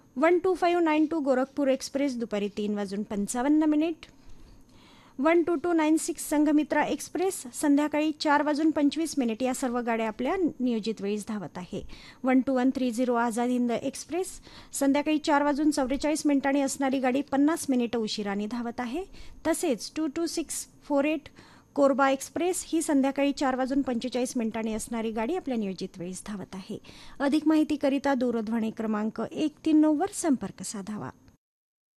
12592 Gorakhpur express दुपारी 3:55. 12296 Sanghamitra express संध्याकाळी 4:25 या सर्व गाड्या आपल्या नियोजित वेळीच धावत आहे. 12130 आझाद हिंद एक्सप्रेस संध्याकाळी 4:44 असणारी गाडी 50 मिनिटं उशिराने धावत आहे. तसेच 22648 कोरबा एक्सप्रेस ही संध्याकाळी 4:45 असणारी गाडी आपल्या नियोजित वेळीच धावत आहे. अधिक माहितीकरिता दूरध्वनी क्रमांक 139 वर संपर्क साधावा.